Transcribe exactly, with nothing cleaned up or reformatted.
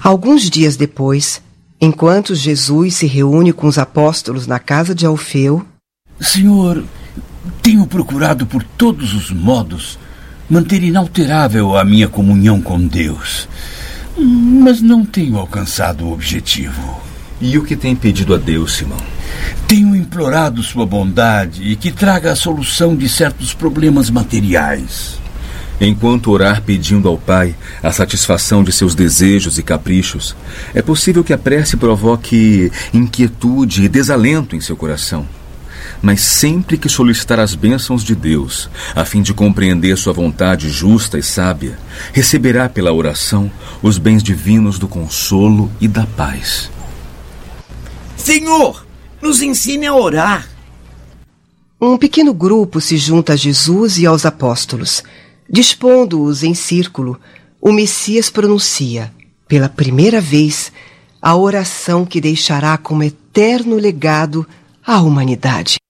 Alguns dias depois, enquanto Jesus se reúne com os apóstolos na casa de Alfeu... Senhor, tenho procurado por todos os modos manter inalterável a minha comunhão com Deus, mas não tenho alcançado o objetivo. E o que tem pedido a Deus, Simão? Tenho implorado sua bondade e que traga a solução de certos problemas materiais. Enquanto orar pedindo ao Pai a satisfação de seus desejos e caprichos, é possível que a prece provoque inquietude e desalento em seu coração. Mas sempre que solicitar as bênçãos de Deus, a fim de compreender sua vontade justa e sábia, receberá pela oração os bens divinos do consolo e da paz. Senhor, nos ensine a orar. Um pequeno grupo se junta a Jesus e aos apóstolos. Dispondo-os em círculo, o Messias pronuncia, pela primeira vez, a oração que deixará como eterno legado à humanidade.